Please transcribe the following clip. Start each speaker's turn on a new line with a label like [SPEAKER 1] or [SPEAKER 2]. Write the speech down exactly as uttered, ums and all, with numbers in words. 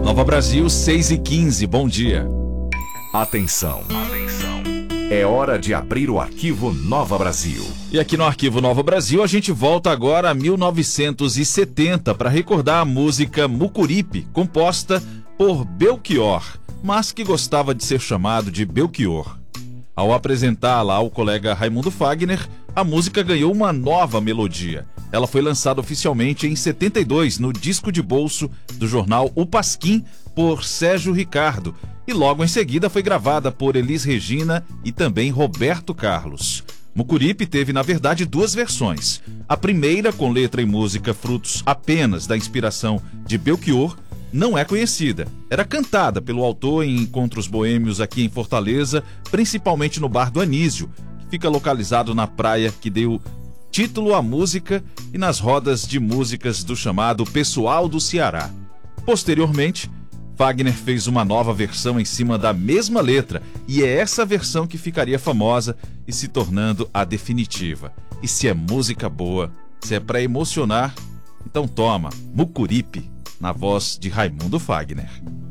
[SPEAKER 1] Nova Brasil, seis e quinze, bom dia.
[SPEAKER 2] Atenção, atenção. É hora de abrir o arquivo Nova Brasil.
[SPEAKER 1] E aqui no arquivo Nova Brasil a gente volta agora a mil novecentos e setenta para recordar a música Mucuripe, composta por Belchior, mas que gostava de ser chamado de Belchior. Ao apresentá-la ao colega Raimundo Fagner, a música ganhou uma nova melodia. Ela foi lançada oficialmente em setenta e dois no disco de bolso do jornal O Pasquim por Sérgio Ricardo e logo em seguida foi gravada por Elis Regina e também Roberto Carlos. Mucuripe teve, na verdade, duas versões. A primeira, com letra e música frutos apenas da inspiração de Belchior, não é conhecida. Era cantada pelo autor em encontros boêmios aqui em Fortaleza, principalmente no Bar do Anísio, que fica localizado na praia que deu título à música e nas rodas de músicas do chamado Pessoal do Ceará. Posteriormente, Fagner fez uma nova versão em cima da mesma letra, e é essa versão que ficaria famosa e se tornando a definitiva. E se é música boa, se é para emocionar, então toma, Mucuripe, na voz de Raimundo Fagner.